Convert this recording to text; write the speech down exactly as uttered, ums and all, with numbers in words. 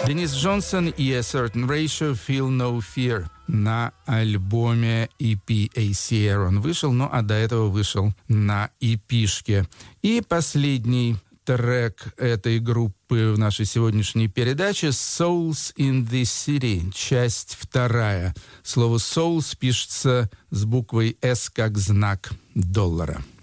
Денис Джонсон и A Certain Ratio Feel No Fear на альбоме и пи эй си Aaron вышел, ну а до этого вышел на и пи-шке. И последний трек этой группы в нашей сегодняшней передаче «Souls in the City», часть вторая. Слово «souls» пишется с буквой «S» как знак доллара.